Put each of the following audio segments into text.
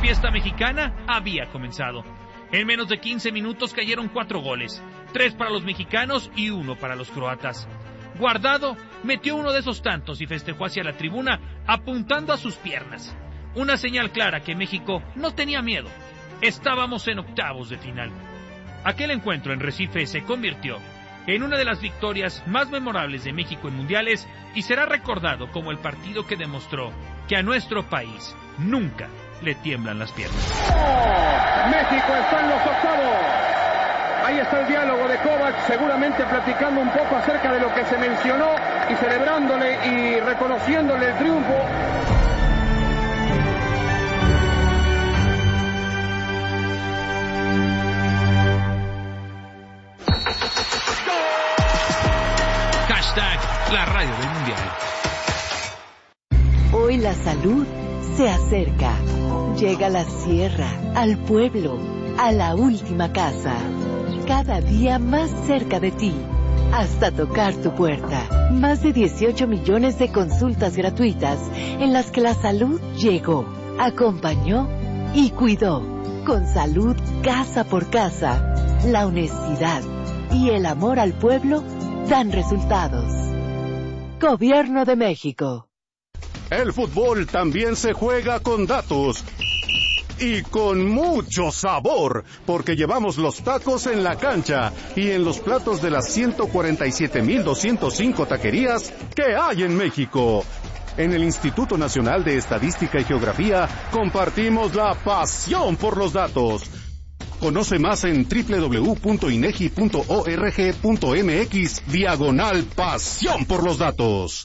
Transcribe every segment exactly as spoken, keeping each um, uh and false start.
fiesta mexicana había comenzado. En menos de quince minutos cayeron cuatro goles, tres para los mexicanos y uno para los croatas. Guardado metió uno de esos tantos y festejó hacia la tribuna apuntando a sus piernas. Una señal clara que México no tenía miedo. Estábamos en octavos de final. Aquel encuentro en Recife se convirtió en una de las victorias más memorables de México en mundiales y será recordado como el partido que demostró que a nuestro país nunca le tiemblan las piernas. ¡Oh! México está en los octavos. Ahí está el diálogo de Kovac, seguramente platicando un poco acerca de lo que se mencionó y celebrándole y reconociéndole el triunfo. Hashtag la radio del mundial. Hoy la salud se acerca. Llega a la sierra, al pueblo, a la última casa. Cada día más cerca de ti, hasta tocar tu puerta. Más de dieciocho millones de consultas gratuitas en las que la salud llegó, acompañó y cuidó. Con salud casa por casa, la honestidad y el amor al pueblo dan resultados. Gobierno de México. El fútbol también se juega con datos. Y con mucho sabor, porque llevamos los tacos en la cancha y en los platos de las ciento cuarenta y siete mil doscientos cinco taquerías que hay en México. En el Instituto Nacional de Estadística y Geografía compartimos la pasión por los datos. Conoce más en doble u doble u doble u punto inegi punto org punto mx diagonal pasión por los datos.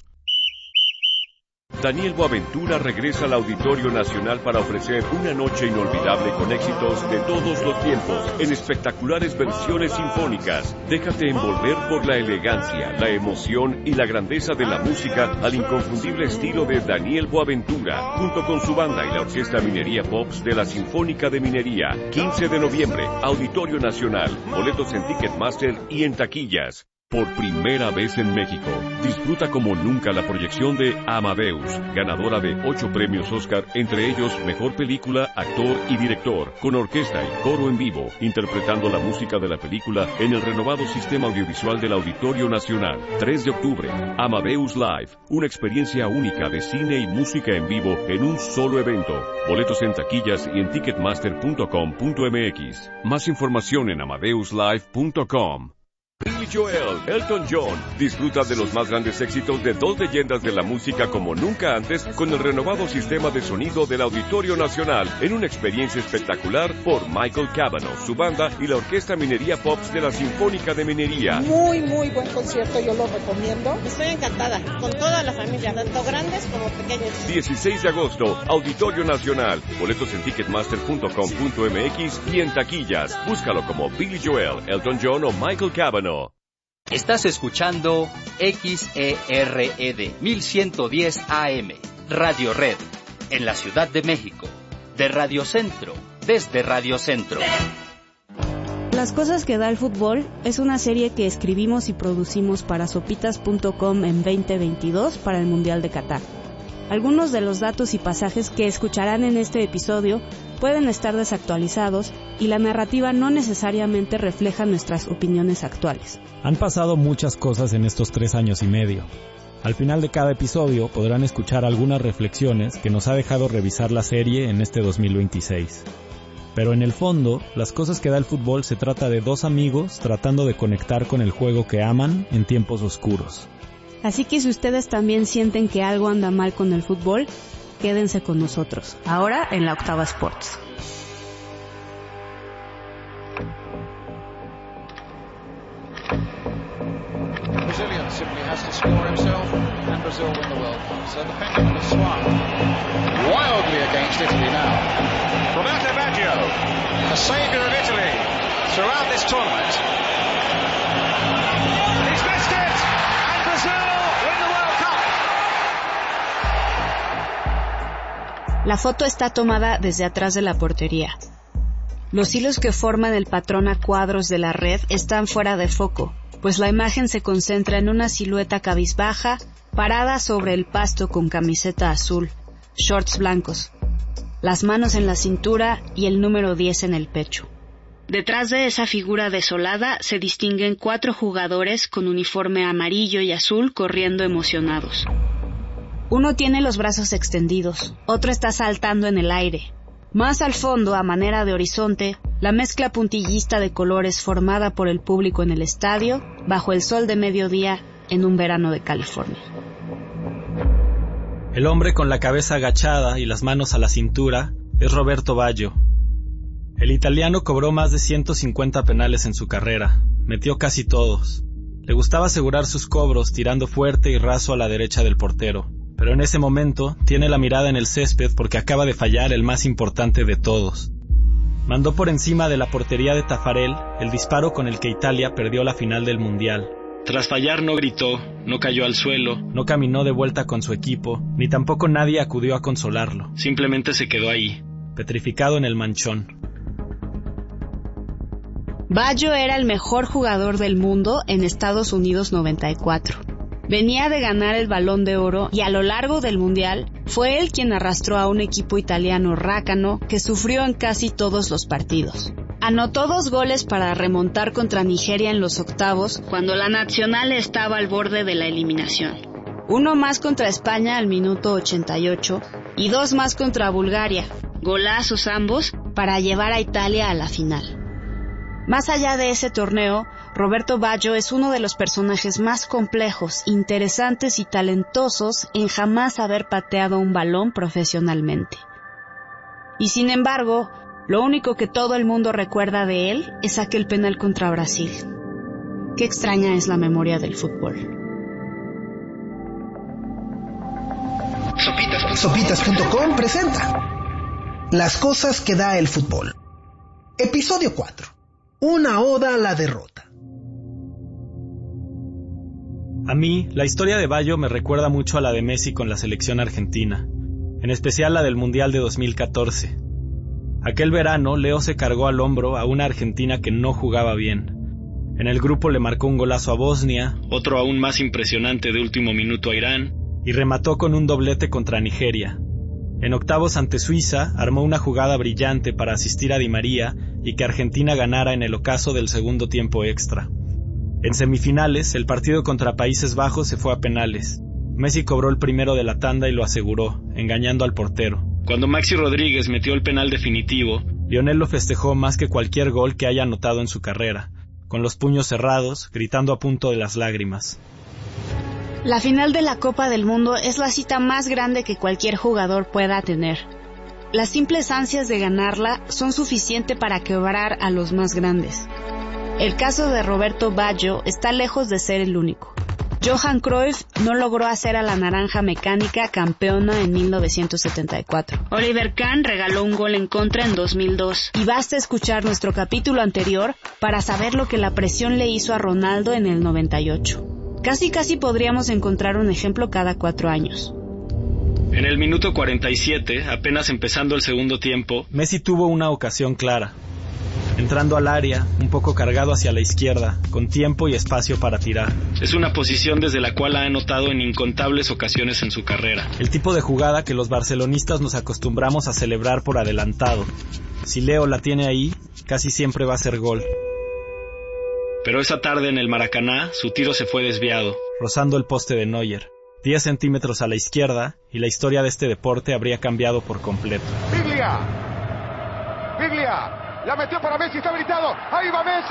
Daniel Boaventura regresa al Auditorio Nacional para ofrecer una noche inolvidable con éxitos de todos los tiempos, en espectaculares versiones sinfónicas. Déjate envolver por la elegancia, la emoción y la grandeza de la música al inconfundible estilo de Daniel Boaventura, junto con su banda y la Orquesta Minería Pops de la Sinfónica de Minería. quince de noviembre, Auditorio Nacional. Boletos en Ticketmaster y en taquillas. Por primera vez en México, disfruta como nunca la proyección de Amadeus, ganadora de ocho premios Oscar, entre ellos Mejor Película, Actor y Director, con orquesta y coro en vivo, interpretando la música de la película en el renovado sistema audiovisual del Auditorio Nacional. tres de octubre, Amadeus Live, una experiencia única de cine y música en vivo en un solo evento. Boletos en taquillas y en ticketmaster punto com punto mx. Más información en amadeus live punto com. Billy Joel, Elton John, disfruta de los más grandes éxitos de dos leyendas de la música como nunca antes con el renovado sistema de sonido del Auditorio Nacional en una experiencia espectacular por Michael Cavanaugh, su banda y la Orquesta Minería Pops de la Sinfónica de Minería. Muy, muy buen concierto, yo lo recomiendo. Estoy encantada, con toda la familia, tanto grandes como pequeños. dieciséis de agosto, Auditorio Nacional. Boletos en ticketmaster punto com punto mx y en taquillas. Búscalo como Billy Joel, Elton John o Michael Cavanaugh. Estás escuchando X E R E D mil ciento diez A M, Radio Red, en la Ciudad de México, de Radio Centro, desde Radio Centro. Las cosas que da el fútbol es una serie que escribimos y producimos para sopitas punto com en veinte veintidós para el Mundial de Qatar. Algunos de los datos y pasajes que escucharán en este episodio pueden estar desactualizados y la narrativa no necesariamente refleja nuestras opiniones actuales. Han pasado muchas cosas en estos tres años y medio. Al final de cada episodio podrán escuchar algunas reflexiones que nos ha dejado revisar la serie en este dos mil veintiséis. Pero en el fondo, Las cosas que da el fútbol se trata de dos amigos tratando de conectar con el juego que aman en tiempos oscuros. Así que si ustedes también sienten que algo anda mal con el fútbol, quédense con nosotros, ahora en la Octava Sports. Brazilian simply has to score himself and Brazil win the World Cup. So the pendulum has swung wildly against Italy now. Roberto Baggio, the saviour of Italy throughout this tournament. He's missed it and Brazil win the World Cup. La foto está tomada desde atrás de la portería. Los hilos que forman el patrón a cuadros de la red están fuera de foco, pues la imagen se concentra en una silueta cabizbaja, parada sobre el pasto con camiseta azul, shorts blancos. las manos en la cintura y el número diez en el pecho. Detrás de esa figura desolada se distinguen cuatro jugadores con uniforme amarillo y azul corriendo emocionados. Uno tiene los brazos extendidos, otro está saltando en el aire. Más al fondo, a manera de horizonte, la mezcla puntillista de colores formada por el público en el estadio, bajo el sol de mediodía en un verano de California. El hombre con la cabeza agachada y las manos a la cintura es Roberto Baggio. El italiano cobró más de ciento cincuenta penales en su carrera, metió casi todos. Le gustaba asegurar sus cobros tirando fuerte y raso a la derecha del portero, pero en ese momento tiene la mirada en el césped porque acaba de fallar el más importante de todos. Mandó por encima de la portería de Taffarel el disparo con el que Italia perdió la final del Mundial. Tras fallar no gritó, no cayó al suelo, no caminó de vuelta con su equipo, ni tampoco nadie acudió a consolarlo. Simplemente se quedó ahí, petrificado en el manchón. Baggio era el mejor jugador del mundo en Estados Unidos noventa y cuatro. Venía de ganar el Balón de Oro y a lo largo del Mundial fue él quien arrastró a un equipo italiano rácano que sufrió en casi todos los partidos. Anotó dos goles para remontar contra Nigeria en los octavos cuando la nacional estaba al borde de la eliminación. Uno más contra España al minuto ochenta y ocho y dos más contra Bulgaria, golazos ambos, para llevar a Italia a la final. Más allá de ese torneo, Roberto Baggio es uno de los personajes más complejos, interesantes y talentosos en jamás haber pateado un balón profesionalmente. Y sin embargo, lo único que todo el mundo recuerda de él es aquel penal contra Brasil. Qué extraña es la memoria del fútbol. Sopitas punto com presenta Las cosas que da el fútbol. Episodio cuatro. Una oda a la derrota. A mí, la historia de Baggio me recuerda mucho a la de Messi con la selección argentina, en especial la del Mundial de dos mil catorce. Aquel verano, Leo se cargó al hombro a una Argentina que no jugaba bien. En el grupo le marcó un golazo a Bosnia, otro aún más impresionante de último minuto a Irán, y remató con un doblete contra Nigeria. En octavos ante Suiza, armó una jugada brillante para asistir a Di María y que Argentina ganara en el ocaso del segundo tiempo extra. En semifinales, el partido contra Países Bajos se fue a penales. Messi cobró el primero de la tanda y lo aseguró, engañando al portero. Cuando Maxi Rodríguez metió el penal definitivo, Lionel lo festejó más que cualquier gol que haya anotado en su carrera, con los puños cerrados, gritando a punto de las lágrimas. La final de la Copa del Mundo es la cita más grande que cualquier jugador pueda tener. Las simples ansias de ganarla son suficientes para quebrar a los más grandes. El caso de Roberto Baggio está lejos de ser el único. Johan Cruyff no logró hacer a la naranja mecánica campeona en mil novecientos setenta y cuatro. Oliver Kahn regaló un gol en contra en dos mil dos. Y basta escuchar nuestro capítulo anterior para saber lo que la presión le hizo a Ronaldo en el noventa y ocho. Casi casi podríamos encontrar un ejemplo cada cuatro años. En el minuto cuarenta y siete, apenas empezando el segundo tiempo, Messi tuvo una ocasión clara. Entrando al área, un poco cargado hacia la izquierda, con tiempo y espacio para tirar. Es una posición desde la cual ha anotado en incontables ocasiones en su carrera. El tipo de jugada que los barcelonistas nos acostumbramos a celebrar por adelantado. Si Leo la tiene ahí, casi siempre va a ser gol. Pero esa tarde en el Maracaná, su tiro se fue desviado, rozando el poste de Neuer. diez centímetros a la izquierda, y la historia de este deporte habría cambiado por completo. Biglia. Biglia. La metió para Messi, está habilitado. ¡Ahí va Messi!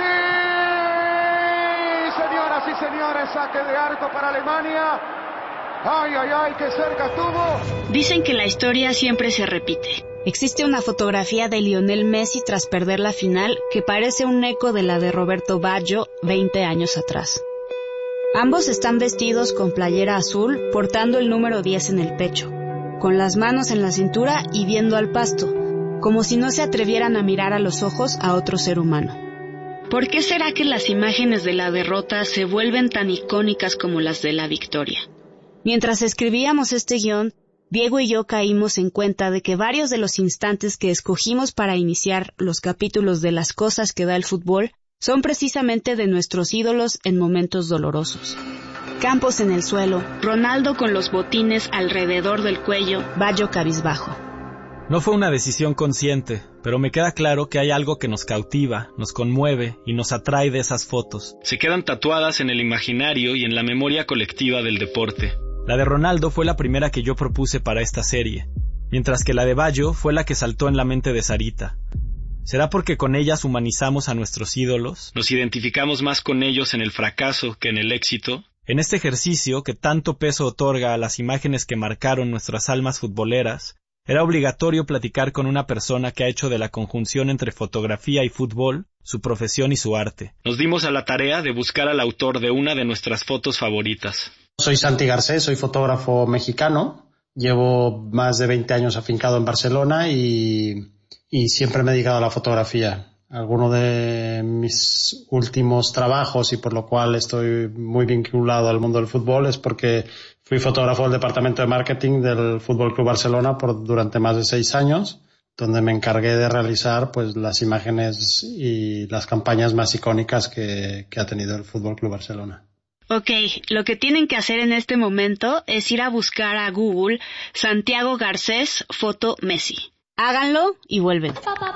Señoras y señores, saque de arco para Alemania. ¡Ay, ay, ay, qué cerca estuvo! Dicen que la historia siempre se repite. Existe una fotografía de Lionel Messi tras perder la final que parece un eco de la de Roberto Baggio veinte años atrás. Ambos están vestidos con playera azul, portando el número diez en el pecho, con las manos en la cintura y viendo al pasto, como si no se atrevieran a mirar a los ojos a otro ser humano. ¿Por qué será que las imágenes de la derrota se vuelven tan icónicas como las de la victoria? Mientras escribíamos este guión, Diego y yo caímos en cuenta de que varios de los instantes que escogimos para iniciar los capítulos de las cosas que da el fútbol son precisamente de nuestros ídolos en momentos dolorosos. Campos en el suelo, Ronaldo con los botines alrededor del cuello, Baggio cabizbajo. No fue una decisión consciente, pero me queda claro que hay algo que nos cautiva, nos conmueve y nos atrae de esas fotos. Se quedan tatuadas en el imaginario y en la memoria colectiva del deporte. La de Ronaldo fue la primera que yo propuse para esta serie, mientras que la de Baggio fue la que saltó en la mente de Sarita. ¿Será porque con ellas humanizamos a nuestros ídolos? ¿Nos identificamos más con ellos en el fracaso que en el éxito? En este ejercicio que tanto peso otorga a las imágenes que marcaron nuestras almas futboleras, era obligatorio platicar con una persona que ha hecho de la conjunción entre fotografía y fútbol su profesión y su arte. Nos dimos a la tarea de buscar al autor de una de nuestras fotos favoritas. Soy Santi Garcés, soy fotógrafo mexicano. Llevo más de veinte años afincado en Barcelona y, y siempre me he dedicado a la fotografía. Alguno de mis últimos trabajos, y por lo cual estoy muy vinculado al mundo del fútbol, es porque fui fotógrafo del departamento de marketing del Fútbol Club Barcelona por durante más de seis años, donde me encargué de realizar pues las imágenes y las campañas más icónicas que, que ha tenido el Fútbol Club Barcelona. Ok, lo que tienen que hacer en este momento es ir a buscar a Google Santiago Garcés foto Messi. Háganlo y vuelven.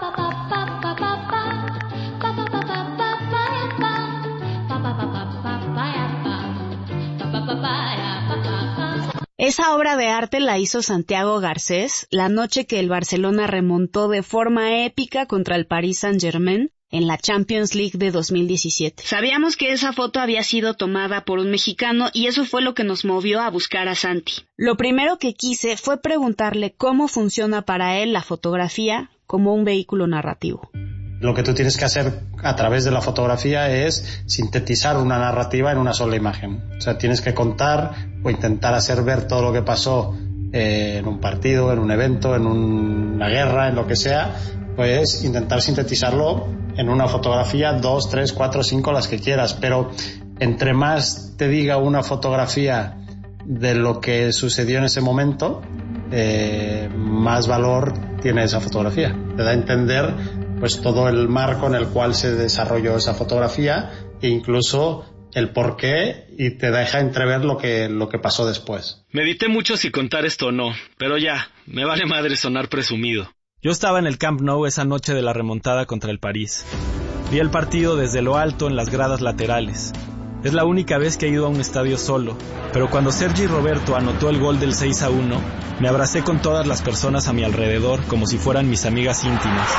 Esa obra de arte la hizo Santiago Garcés la noche que el Barcelona remontó de forma épica contra el Paris Saint-Germain en la Champions League de dos mil diecisiete. Sabíamos que esa foto había sido tomada por un mexicano y eso fue lo que nos movió a buscar a Santi. Lo primero que quise fue preguntarle cómo funciona para él la fotografía como un vehículo narrativo. Lo que tú tienes que hacer a través de la fotografía es sintetizar una narrativa en una sola imagen. O sea, tienes que contar o intentar hacer ver todo lo que pasó eh, en un partido, en un evento, en un, una guerra, en lo que sea, pues intentar sintetizarlo en una fotografía, dos, tres, cuatro, cinco, las que quieras. Pero entre más te diga una fotografía de lo que sucedió en ese momento, eh, más valor tiene esa fotografía. Te da a entender pues todo el marco en el cual se desarrolló esa fotografía e incluso el porqué, y te deja entrever lo que, lo que pasó después. Medité mucho si contar esto o no, pero ya, me vale madre sonar presumido. Yo estaba en el Camp Nou esa noche de la remontada contra el París. Vi el partido desde lo alto en las gradas laterales. Es la única vez que he ido a un estadio solo, pero cuando Sergi Roberto anotó el gol del seis a uno, me abracé con todas las personas a mi alrededor como si fueran mis amigas íntimas.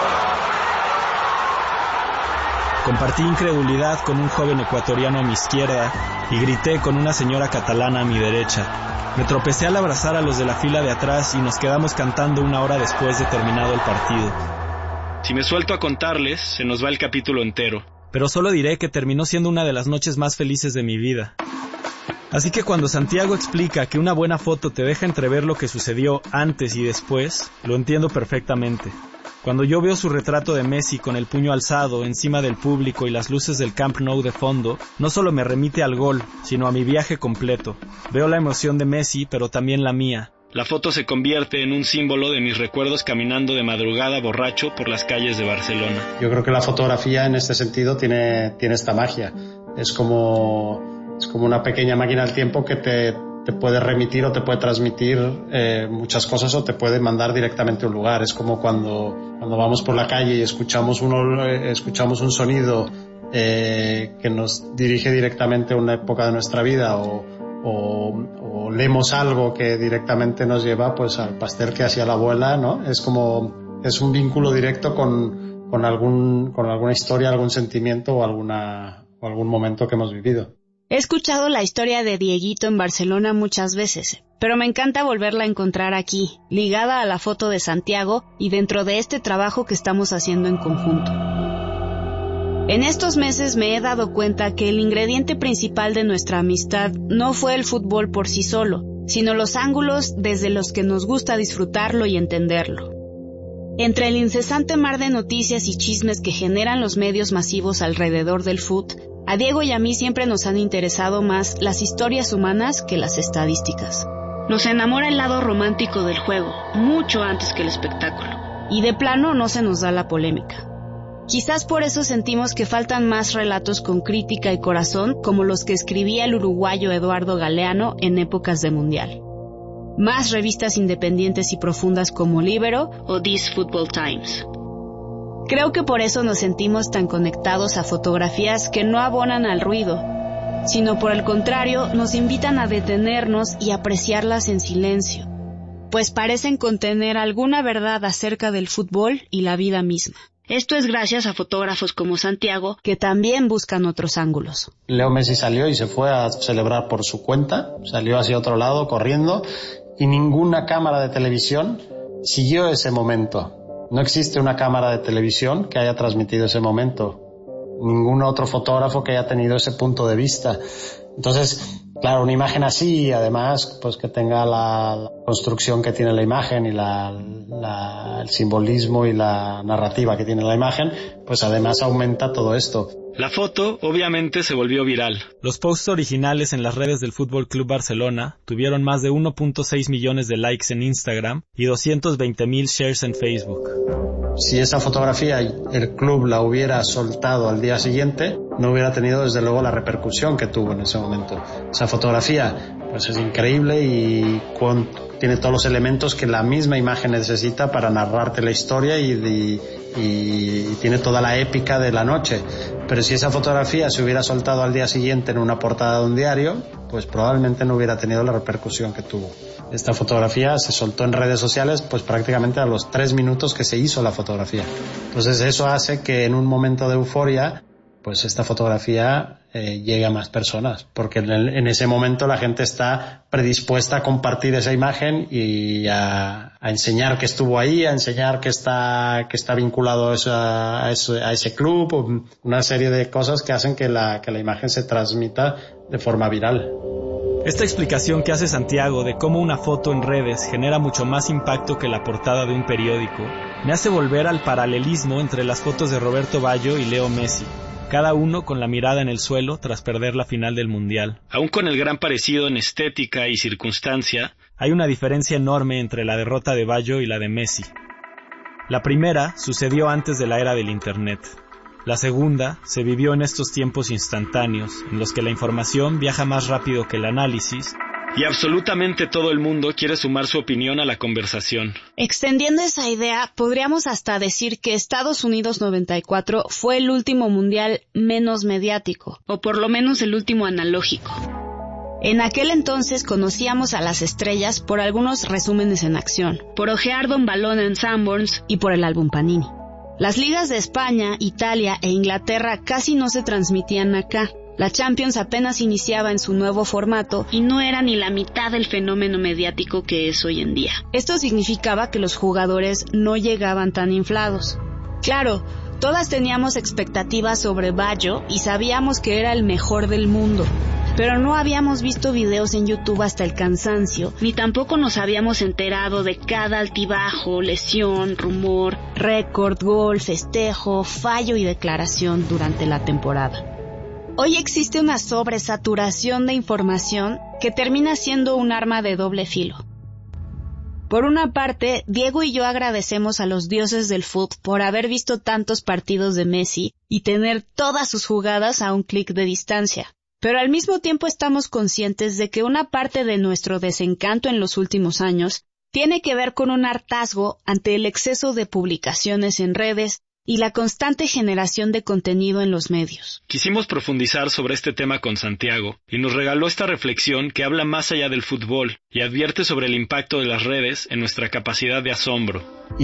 Compartí incredulidad con un joven ecuatoriano a mi izquierda y grité con una señora catalana a mi derecha. Me tropecé al abrazar a los de la fila de atrás y nos quedamos cantando una hora después de terminado el partido. Si me suelto a contarles, se nos va el capítulo entero. Pero solo diré que terminó siendo una de las noches más felices de mi vida. Así que cuando Santiago explica que una buena foto te deja entrever lo que sucedió antes y después, lo entiendo perfectamente. Cuando yo veo su retrato de Messi con el puño alzado encima del público y las luces del Camp Nou de fondo, no solo me remite al gol, sino a mi viaje completo. Veo la emoción de Messi, pero también la mía. La foto se convierte en un símbolo de mis recuerdos caminando de madrugada borracho por las calles de Barcelona. Yo creo que la fotografía en este sentido tiene, tiene esta magia. Es como, es como una pequeña máquina del tiempo que te, te puede remitir o te puede transmitir eh, muchas cosas o te puede mandar directamente a un lugar. Es como cuando, cuando vamos por la calle y escuchamos, uno, eh, escuchamos un sonido eh, que nos dirige directamente a una época de nuestra vida o, o, o leemos algo que directamente nos lleva pues al pastel que hacía la abuela, ¿no? Es como, es un vínculo directo con, con, algún, con alguna historia, algún sentimiento o, alguna, o algún momento que hemos vivido. He escuchado la historia de Dieguito en Barcelona muchas veces, pero me encanta volverla a encontrar aquí, ligada a la foto de Santiago y dentro de este trabajo que estamos haciendo en conjunto. En estos meses me he dado cuenta que el ingrediente principal de nuestra amistad no fue el fútbol por sí solo, sino los ángulos desde los que nos gusta disfrutarlo y entenderlo. Entre el incesante mar de noticias y chismes que generan los medios masivos alrededor del fut, a Diego y a mí siempre nos han interesado más las historias humanas que las estadísticas. Nos enamora el lado romántico del juego, mucho antes que el espectáculo. Y de plano no se nos da la polémica. Quizás por eso sentimos que faltan más relatos con crítica y corazón como los que escribía el uruguayo Eduardo Galeano en épocas de Mundial. más revistas independientes y profundas como Libero o This Football Times. Creo que por eso nos sentimos tan conectados a fotografías que no abonan al ruido, sino por el contrario nos invitan a detenernos y apreciarlas en silencio, pues parecen contener alguna verdad acerca del fútbol y la vida misma. Esto es gracias a fotógrafos como Santiago, que también buscan otros ángulos. Leo Messi salió y se fue a celebrar por su cuenta, salió hacia otro lado corriendo, y ninguna cámara de televisión siguió ese momento. No existe una cámara de televisión que haya transmitido ese momento. Ningún otro fotógrafo que haya tenido ese punto de vista. Entonces, claro, una imagen así, además, pues que tenga la, la construcción que tiene la imagen y la, la, el simbolismo y la narrativa que tiene la imagen, pues además aumenta todo esto. La foto, obviamente, se volvió viral. Los posts originales en las redes del Fútbol Club Barcelona tuvieron más de uno punto seis millones de likes en Instagram y doscientos veinte mil shares en Facebook. Si esa fotografía el club la hubiera soltado al día siguiente, no hubiera tenido desde luego la repercusión que tuvo en ese momento. Esa fotografía pues es increíble y con, tiene todos los elementos que la misma imagen necesita para narrarte la historia y, y, y tiene toda la épica de la noche. Pero si esa fotografía se hubiera soltado al día siguiente en una portada de un diario, pues probablemente no hubiera tenido la repercusión que tuvo. Esta fotografía se soltó en redes sociales pues prácticamente a los tres minutos que se hizo la fotografía. Entonces eso hace que en un momento de euforia pues esta fotografía eh, llegue a más personas, porque en, el, en ese momento la gente está predispuesta a compartir esa imagen y a, a enseñar que estuvo ahí, a enseñar que está que está vinculado a, esa, a, ese, a ese club, una serie de cosas que hacen que la, que la imagen se transmita de forma viral. Esta explicación que hace Santiago de cómo una foto en redes genera mucho más impacto que la portada de un periódico, me hace volver al paralelismo entre las fotos de Roberto Baggio y Leo Messi, cada uno con la mirada en el suelo tras perder la final del Mundial. Aún con el gran parecido en estética y circunstancia, hay una diferencia enorme entre la derrota de Baggio y la de Messi. La primera sucedió antes de la era del Internet. La segunda se vivió en estos tiempos instantáneos, en los que la información viaja más rápido que el análisis, y absolutamente todo el mundo quiere sumar su opinión a la conversación. Extendiendo esa idea, podríamos hasta decir que Estados Unidos noventa y cuatro fue el último mundial menos mediático, o por lo menos el último analógico. En aquel entonces conocíamos a las estrellas por algunos resúmenes en acción, por ojear Don Balón en Sanborns y por el álbum Panini. Las ligas de España, Italia e Inglaterra casi no se transmitían acá. La Champions apenas iniciaba en su nuevo formato y no era ni la mitad del fenómeno mediático que es hoy en día. Esto significaba que los jugadores no llegaban tan inflados. Claro, todas teníamos expectativas sobre Baggio y sabíamos que era el mejor del mundo, pero no habíamos visto videos en YouTube hasta el cansancio, ni tampoco nos habíamos enterado de cada altibajo, lesión, rumor, récord, gol, festejo, fallo y declaración durante la temporada. Hoy existe una sobresaturación de información que termina siendo un arma de doble filo. Por una parte, Diego y yo agradecemos a los dioses del fútbol por haber visto tantos partidos de Messi y tener todas sus jugadas a un clic de distancia. Pero al mismo tiempo estamos conscientes de que una parte de nuestro desencanto en los últimos años tiene que ver con un hartazgo ante el exceso de publicaciones en redes y la constante generación de contenido en los medios. Quisimos profundizar sobre este tema con Santiago y nos regaló esta reflexión que habla más allá del fútbol y advierte sobre el impacto de las redes en nuestra capacidad de asombro.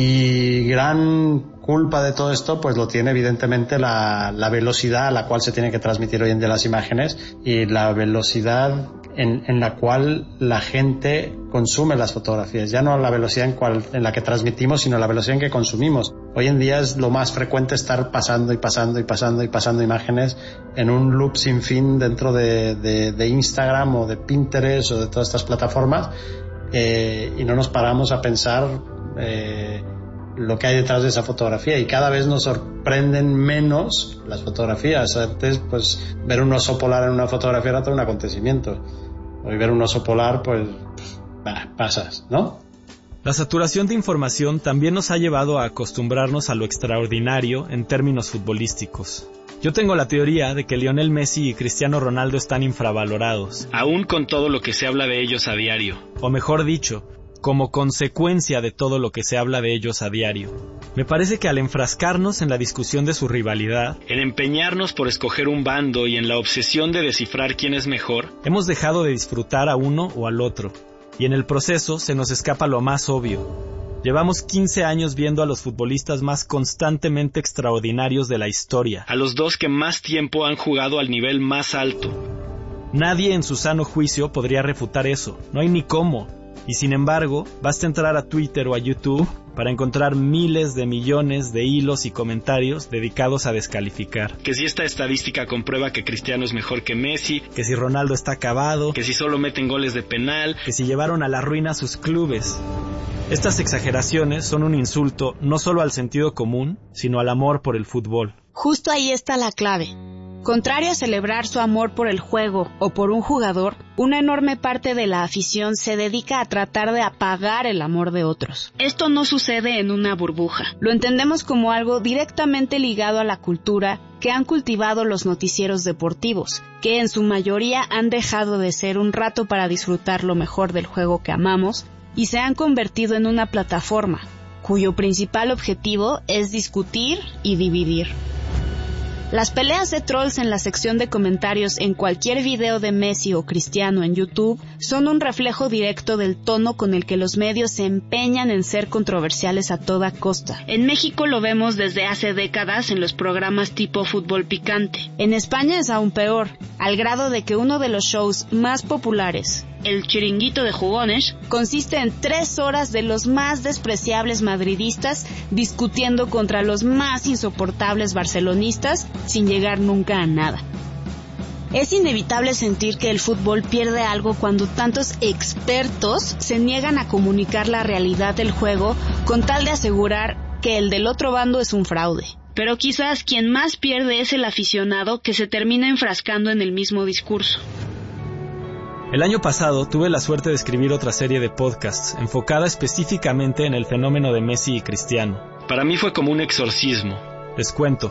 Y gran culpa de todo esto pues lo tiene evidentemente la, la velocidad a la cual se tienen que transmitir hoy en día las imágenes y la velocidad en, en la cual la gente consume las fotografías, ya no la velocidad en, cual, en la que transmitimos, sino la velocidad en que consumimos. Hoy en día es lo más frecuente estar pasando y pasando y pasando y pasando imágenes en un loop sin fin dentro de, de, de Instagram o de Pinterest o de todas estas plataformas eh, y no nos paramos a pensar eh, lo que hay detrás de esa fotografía y cada vez nos sorprenden menos las fotografías. Antes pues ver un oso polar en una fotografía era todo un acontecimiento. Hoy ver un oso polar pues bah, pasas, ¿no? La saturación de información también nos ha llevado a acostumbrarnos a lo extraordinario en términos futbolísticos. Yo tengo la teoría de que Lionel Messi y Cristiano Ronaldo están infravalorados. Aún con todo lo que se habla de ellos a diario. O mejor dicho, como consecuencia de todo lo que se habla de ellos a diario. Me parece que al enfrascarnos en la discusión de su rivalidad, en empeñarnos por escoger un bando y en la obsesión de descifrar quién es mejor, hemos dejado de disfrutar a uno o al otro, y en el proceso se nos escapa lo más obvio. Llevamos quince años viendo a los futbolistas más constantemente extraordinarios de la historia. A los dos que más tiempo han jugado al nivel más alto. Nadie en su sano juicio podría refutar eso, no hay ni cómo. Y sin embargo, basta entrar a Twitter o a YouTube para encontrar miles de millones de hilos y comentarios dedicados a descalificar. Que si esta estadística comprueba que Cristiano es mejor que Messi, que si Ronaldo está acabado, que si solo meten goles de penal, que si llevaron a la ruina sus clubes. Estas exageraciones son un insulto no solo al sentido común, sino al amor por el fútbol. Justo ahí está la clave. Contrario a celebrar su amor por el juego o por un jugador, una enorme parte de la afición se dedica a tratar de apagar el amor de otros. Esto no sucede en una burbuja. Lo entendemos como algo directamente ligado a la cultura que han cultivado los noticieros deportivos, que en su mayoría han dejado de ser un rato para disfrutar lo mejor del juego que amamos y se han convertido en una plataforma, cuyo principal objetivo es discutir y dividir. Las peleas de trolls en la sección de comentarios en cualquier video de Messi o Cristiano en YouTube son un reflejo directo del tono con el que los medios se empeñan en ser controversiales a toda costa. En México lo vemos desde hace décadas en los programas tipo Fútbol Picante. En España es aún peor, al grado de que uno de los shows más populares, El Chiringuito de Jugones, consiste en tres horas de los más despreciables madridistas discutiendo contra los más insoportables barcelonistas sin llegar nunca a nada. Es inevitable sentir que el fútbol pierde algo cuando tantos expertos se niegan a comunicar la realidad del juego con tal de asegurar que el del otro bando es un fraude. Pero quizás quien más pierde es el aficionado que se termina enfrascando en el mismo discurso. El año pasado tuve la suerte de escribir otra serie de podcasts enfocada específicamente en el fenómeno de Messi y Cristiano. Para mí fue como un exorcismo. Les cuento.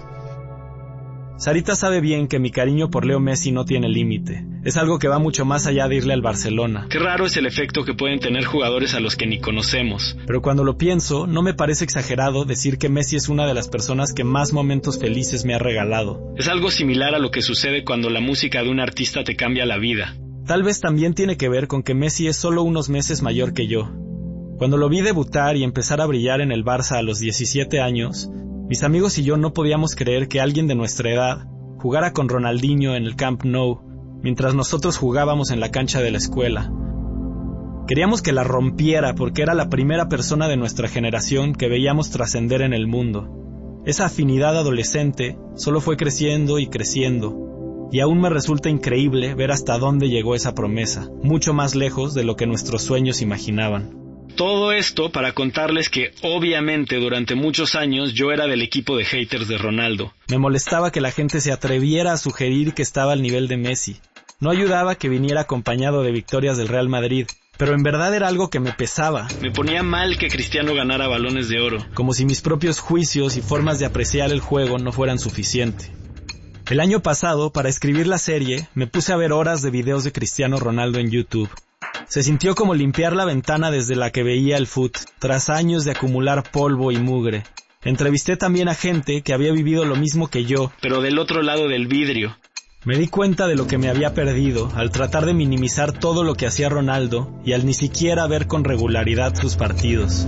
Sarita sabe bien que mi cariño por Leo Messi no tiene límite. Es algo que va mucho más allá de irle al Barcelona. Qué raro es el efecto que pueden tener jugadores a los que ni conocemos. Pero cuando lo pienso, no me parece exagerado decir que Messi es una de las personas que más momentos felices me ha regalado. Es algo similar a lo que sucede cuando la música de un artista te cambia la vida. Tal vez también tiene que ver con que Messi es solo unos meses mayor que yo. Cuando lo vi debutar y empezar a brillar en el Barça a los diecisiete años, mis amigos y yo no podíamos creer que alguien de nuestra edad jugara con Ronaldinho en el Camp Nou, mientras nosotros jugábamos en la cancha de la escuela. Queríamos que la rompiera porque era la primera persona de nuestra generación que veíamos trascender en el mundo. Esa afinidad adolescente solo fue creciendo y creciendo. Y aún me resulta increíble ver hasta dónde llegó esa promesa, mucho más lejos de lo que nuestros sueños imaginaban. Todo esto para contarles que, obviamente, durante muchos años yo era del equipo de haters de Ronaldo. Me molestaba que la gente se atreviera a sugerir que estaba al nivel de Messi. No ayudaba que viniera acompañado de victorias del Real Madrid, pero en verdad era algo que me pesaba. Me ponía mal que Cristiano ganara balones de oro. Como si mis propios juicios y formas de apreciar el juego no fueran suficiente. El año pasado, para escribir la serie, me puse a ver horas de videos de Cristiano Ronaldo en YouTube. Se sintió como limpiar la ventana desde la que veía el fut, tras años de acumular polvo y mugre. Entrevisté también a gente que había vivido lo mismo que yo, pero del otro lado del vidrio. Me di cuenta de lo que me había perdido al tratar de minimizar todo lo que hacía Ronaldo y al ni siquiera ver con regularidad sus partidos.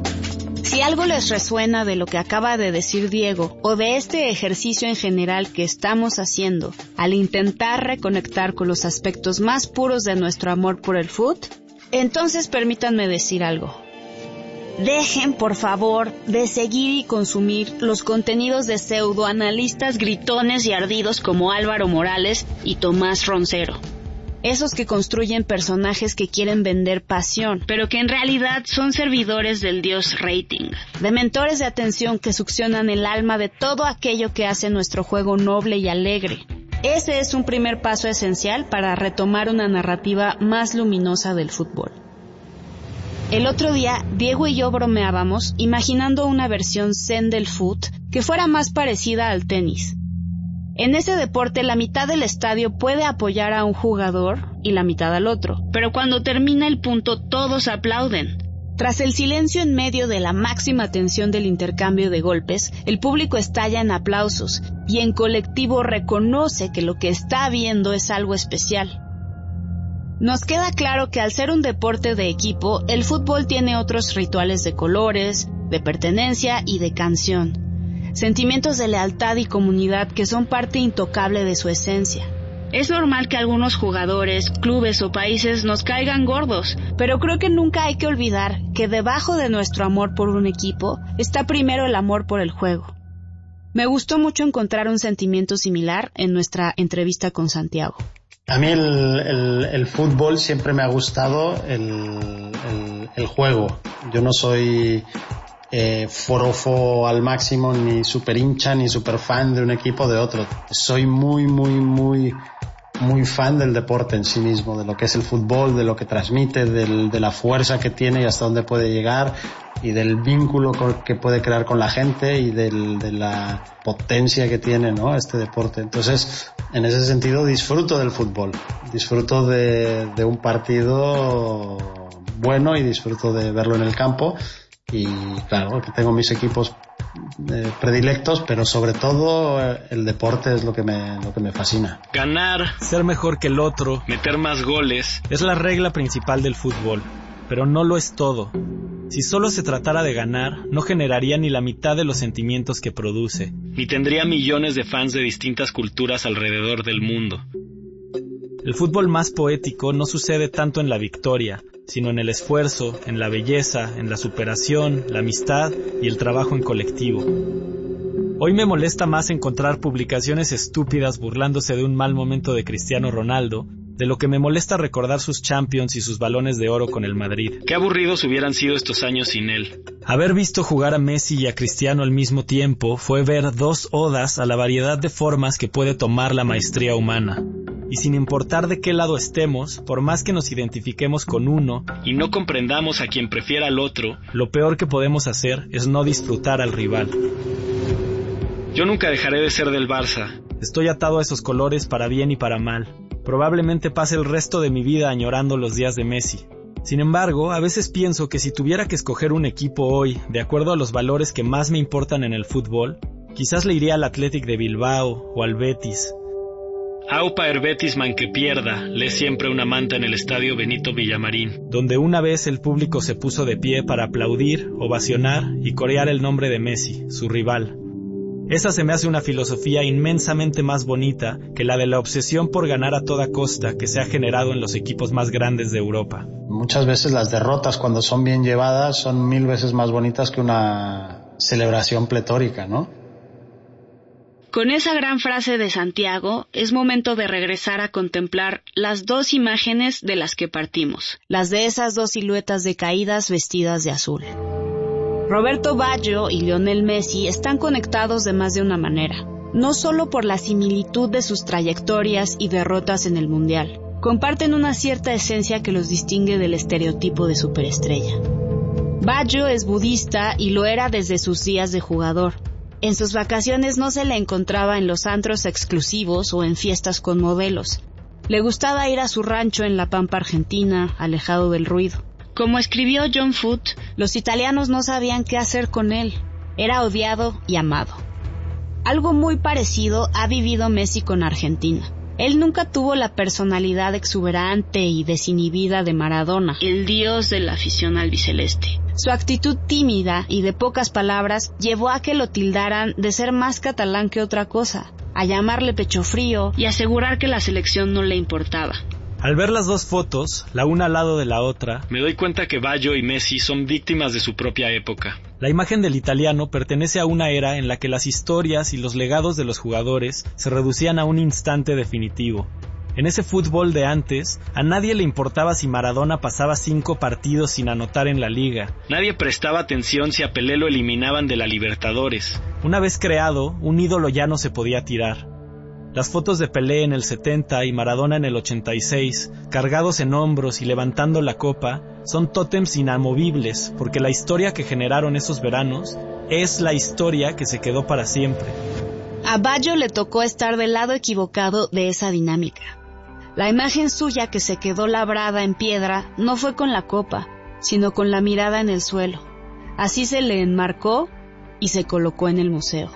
Si algo les resuena de lo que acaba de decir Diego o de este ejercicio en general que estamos haciendo al intentar reconectar con los aspectos más puros de nuestro amor por el fut, entonces permítanme decir algo. Dejen, por favor, de seguir y consumir los contenidos de pseudoanalistas gritones y ardidos como Álvaro Morales y Tomás Roncero. Esos que construyen personajes que quieren vender pasión, pero que en realidad son servidores del dios rating. Dementores de atención que succionan el alma de todo aquello que hace nuestro juego noble y alegre. Ese es un primer paso esencial para retomar una narrativa más luminosa del fútbol. El otro día, Diego y yo bromeábamos imaginando una versión zen del fut que fuera más parecida al tenis. En ese deporte, la mitad del estadio puede apoyar a un jugador y la mitad al otro, pero cuando termina el punto todos aplauden. Tras el silencio en medio de la máxima tensión del intercambio de golpes, el público estalla en aplausos y en colectivo reconoce que lo que está viendo es algo especial. Nos queda claro que al ser un deporte de equipo, el fútbol tiene otros rituales de colores, de pertenencia y de canción. Sentimientos de lealtad y comunidad que son parte intocable de su esencia. Es normal que algunos jugadores, clubes o países nos caigan gordos, pero creo que nunca hay que olvidar que debajo de nuestro amor por un equipo está primero el amor por el juego. Me gustó mucho encontrar un sentimiento similar en nuestra entrevista con Santiago. A mí el, el, el fútbol siempre me ha gustado el, el, el juego. Yo no soy eh, forofo al máximo, ni super hincha, ni super fan de un equipo o de otro. Soy muy, muy, muy, muy fan del deporte en sí mismo, de lo que es el fútbol, de lo que transmite, del, de la fuerza que tiene y hasta dónde puede llegar, y del vínculo que puede crear con la gente y del, de la potencia que tiene, ¿no?, este deporte. Entonces, en ese sentido disfruto del fútbol, disfruto de, de un partido bueno y disfruto de verlo en el campo. Y claro, que tengo mis equipos eh, predilectos, pero sobre todo eh, el deporte es lo que me lo que me fascina. Ganar, ser mejor que el otro, meter más goles, es la regla principal del fútbol, pero no lo es todo. Si solo se tratara de ganar, no generaría ni la mitad de los sentimientos que produce. Ni tendría millones de fans de distintas culturas alrededor del mundo. El fútbol más poético no sucede tanto en la victoria, sino en el esfuerzo, en la belleza, en la superación, la amistad y el trabajo en colectivo. Hoy me molesta más encontrar publicaciones estúpidas burlándose de un mal momento de Cristiano Ronaldo, de lo que me molesta recordar sus Champions y sus balones de oro con el Madrid. Qué aburridos hubieran sido estos años sin él. Haber visto jugar a Messi y a Cristiano al mismo tiempo fue ver dos odas a la variedad de formas que puede tomar la maestría humana. Y sin importar de qué lado estemos, por más que nos identifiquemos con uno y no comprendamos a quien prefiera al otro, lo peor que podemos hacer es no disfrutar al rival. Yo nunca dejaré de ser del Barça. Estoy atado a esos colores para bien y para mal. Probablemente pase el resto de mi vida añorando los días de Messi. Sin embargo, a veces pienso que si tuviera que escoger un equipo hoy, de acuerdo a los valores que más me importan en el fútbol, quizás le iría al Athletic de Bilbao o al Betis. Aupa er Betisman que pierda, lee siempre una manta en el estadio Benito Villamarín, donde una vez el público se puso de pie para aplaudir, ovacionar y corear el nombre de Messi, su rival. Esa se me hace una filosofía inmensamente más bonita que la de la obsesión por ganar a toda costa que se ha generado en los equipos más grandes de Europa. Muchas veces las derrotas, cuando son bien llevadas, son mil veces más bonitas que una celebración pletórica, ¿no? Con esa gran frase de Santiago, es momento de regresar a contemplar las dos imágenes de las que partimos, las de esas dos siluetas decaídas vestidas de azul. Roberto Baggio y Lionel Messi están conectados de más de una manera, no solo por la similitud de sus trayectorias y derrotas en el Mundial. Comparten una cierta esencia que los distingue del estereotipo de superestrella. Baggio es budista y lo era desde sus días de jugador. En sus vacaciones no se le encontraba en los antros exclusivos o en fiestas con modelos. Le gustaba ir a su rancho en la pampa argentina, alejado del ruido. Como escribió John Foote, los italianos no sabían qué hacer con él. Era odiado y amado. Algo muy parecido ha vivido Messi con Argentina. Él nunca tuvo la personalidad exuberante y desinhibida de Maradona, el dios de la afición albiceleste. Su actitud tímida y de pocas palabras llevó a que lo tildaran de ser más catalán que otra cosa, a llamarle pecho frío y asegurar que la selección no le importaba. Al ver las dos fotos, la una al lado de la otra, me doy cuenta que Baggio y Messi son víctimas de su propia época. La imagen del italiano pertenece a una era en la que las historias y los legados de los jugadores se reducían a un instante definitivo. En ese fútbol de antes, a nadie le importaba si Maradona pasaba cinco partidos sin anotar en la liga. Nadie prestaba atención si a Pelé lo eliminaban de la Libertadores. Una vez creado, un ídolo ya no se podía tirar. Las fotos de Pelé en el setenta y Maradona en el ochenta y seis, cargados en hombros y levantando la copa, son tótems inamovibles, porque la historia que generaron esos veranos es la historia que se quedó para siempre. A Baggio le tocó estar del lado equivocado de esa dinámica. La imagen suya que se quedó labrada en piedra no fue con la copa, sino con la mirada en el suelo. Así se le enmarcó y se colocó en el museo.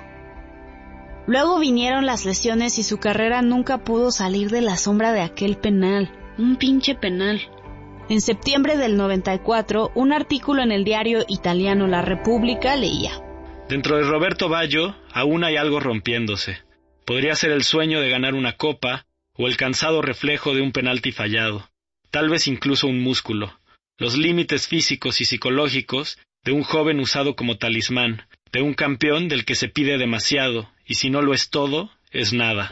Luego vinieron las lesiones y su carrera nunca pudo salir de la sombra de aquel penal. Un pinche penal. En septiembre del noventa y cuatro, un artículo en el diario italiano La Repubblica leía: Dentro de Roberto Baggio aún hay algo rompiéndose. Podría ser el sueño de ganar una copa o el cansado reflejo de un penalti fallado. Tal vez incluso un músculo. Los límites físicos y psicológicos de un joven usado como talismán, de un campeón del que se pide demasiado, y si no lo es todo, es nada.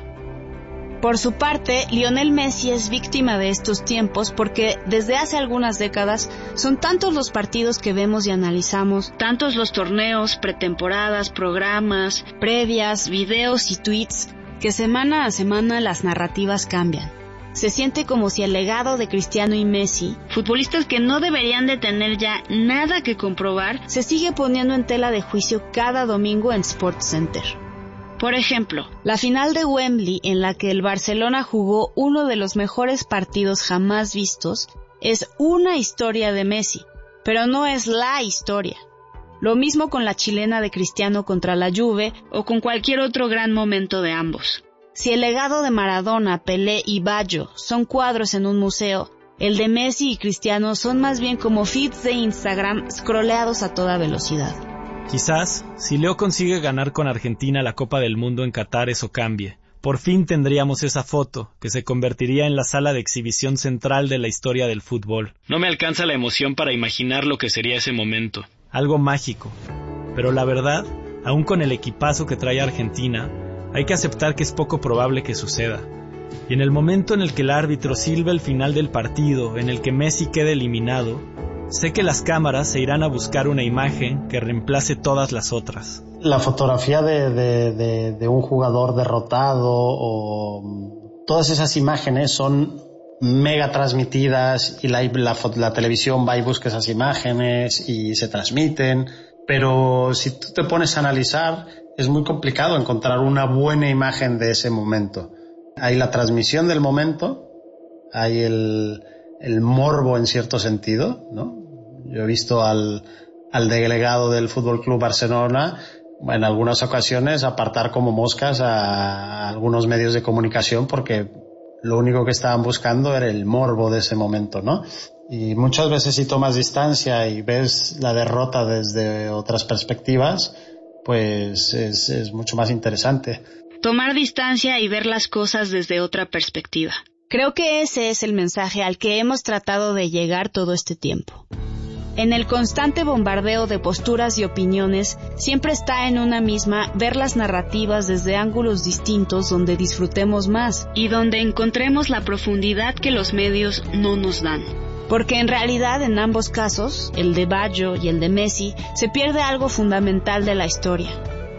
Por su parte, Lionel Messi es víctima de estos tiempos porque desde hace algunas décadas son tantos los partidos que vemos y analizamos, tantos los torneos, pretemporadas, programas, previas, videos y tweets, que semana a semana las narrativas cambian. Se siente como si el legado de Cristiano y Messi, futbolistas que no deberían de tener ya nada que comprobar, se sigue poniendo en tela de juicio cada domingo en SportsCenter. Por ejemplo, la final de Wembley, en la que el Barcelona jugó uno de los mejores partidos jamás vistos, es una historia de Messi, pero no es la historia. Lo mismo con la chilena de Cristiano contra la Juve o con cualquier otro gran momento de ambos. Si el legado de Maradona, Pelé y Baggio son cuadros en un museo, el de Messi y Cristiano son más bien como feeds de Instagram scrolleados a toda velocidad. Quizás, si Leo consigue ganar con Argentina la Copa del Mundo en Qatar, eso cambie. Por fin tendríamos esa foto, que se convertiría en la sala de exhibición central de la historia del fútbol. No me alcanza la emoción para imaginar lo que sería ese momento. Algo mágico. Pero la verdad, aún con el equipazo que trae Argentina, hay que aceptar que es poco probable que suceda. Y en el momento en el que el árbitro silba el final del partido, en el que Messi quede eliminado, sé que las cámaras se irán a buscar una imagen que reemplace todas las otras. La fotografía de, de, de, de un jugador derrotado o todas esas imágenes son mega transmitidas y la, la, la televisión va y busca esas imágenes y se transmiten, pero si tú te pones a analizar es muy complicado encontrar una buena imagen de ese momento. Hay la transmisión del momento, hay el, el morbo en cierto sentido, ¿no? Yo he visto al, al delegado del Fútbol Club Barcelona en algunas ocasiones apartar como moscas a algunos medios de comunicación porque lo único que estaban buscando era el morbo de ese momento, ¿no? Y muchas veces si tomas distancia y ves la derrota desde otras perspectivas, pues es, es mucho más interesante. Tomar distancia y ver las cosas desde otra perspectiva. Creo que ese es el mensaje al que hemos tratado de llegar todo este tiempo. En el constante bombardeo de posturas y opiniones, siempre está en una misma ver las narrativas desde ángulos distintos donde disfrutemos más y donde encontremos la profundidad que los medios no nos dan. Porque en realidad en ambos casos, el de Baggio y el de Messi, se pierde algo fundamental de la historia.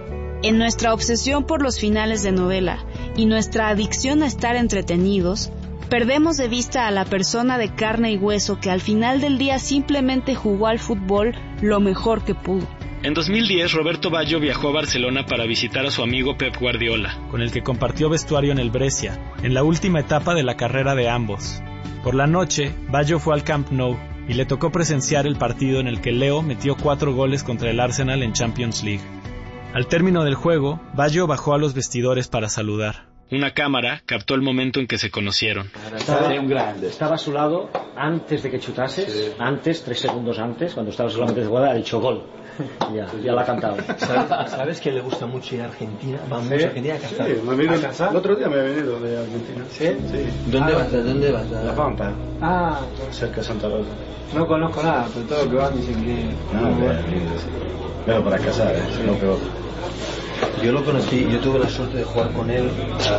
En nuestra obsesión por los finales de novela y nuestra adicción a estar entretenidos, perdemos de vista a la persona de carne y hueso que al final del día simplemente jugó al fútbol lo mejor que pudo. En dos mil diez, Roberto Baggio viajó a Barcelona para visitar a su amigo Pep Guardiola, con el que compartió vestuario en el Brescia, en la última etapa de la carrera de ambos. Por la noche, Baggio fue al Camp Nou y le tocó presenciar el partido en el que Leo metió cuatro goles contra el Arsenal en Champions League. Al término del juego, Baggio bajó a los vestidores para saludar. Una cámara captó el momento en que se conocieron. Estaba, estaba a su lado antes de que chutases, sí. antes, tres segundos antes, cuando estaba solamente de jugada, ha dicho gol. Ya, ya la ha cantado. ¿Sabes, ¿Sabes que le gusta mucho ir a Argentina? Va mucho a Argentina a cazar. Sí, me vino a cazar. El otro día me he venido de Argentina. ¿Sí? Sí. ¿Dónde ah, vas? ¿Dónde vas? La Pampa. Ah, cerca de Santa Rosa. No conozco nada, pero todo lo que van dicen que... No, no, pero para cazar, es sí. lo peor. Yo lo conocí, yo tuve la suerte de jugar con él.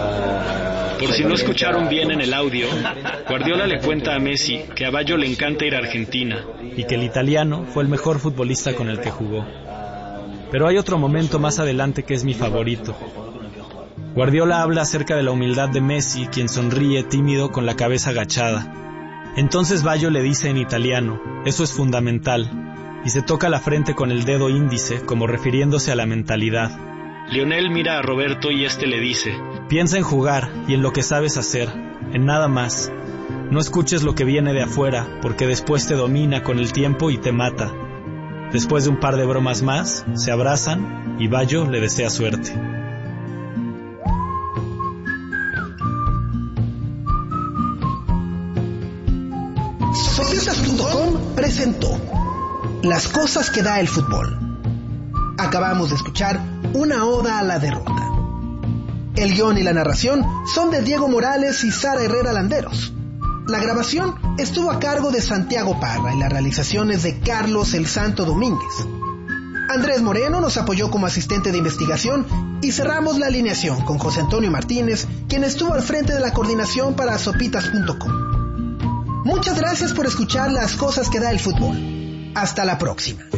Uh, Por si no escucharon bien en el audio, Guardiola le cuenta a Messi que a Baggio le encanta ir a Argentina y que el italiano fue el mejor futbolista con el que jugó. Pero hay otro momento más adelante que es mi favorito. Guardiola habla acerca de la humildad de Messi, quien sonríe tímido con la cabeza agachada. Entonces Baggio le dice en italiano, eso es fundamental, y se toca la frente con el dedo índice como refiriéndose a la mentalidad. Lionel mira a Roberto y este le dice: piensa en jugar y en lo que sabes hacer, en nada más. No escuches lo que viene de afuera, porque después te domina con el tiempo y te mata. Después de un par de bromas más, se abrazan y Bayo le desea suerte. Sopitas punto com presentó Las cosas que da el fútbol. Acabamos de escuchar una oda a la derrota. El guión y la narración son de Diego Morales y Sara Herrera Landeros. La grabación estuvo a cargo de Santiago Parra y la realización es de Carlos El Santo Domínguez. Andrés Moreno nos apoyó como asistente de investigación y cerramos la alineación con José Antonio Martínez, quien estuvo al frente de la coordinación para Sopitas punto com. Muchas gracias por escuchar Las cosas que da el fútbol. Hasta la próxima.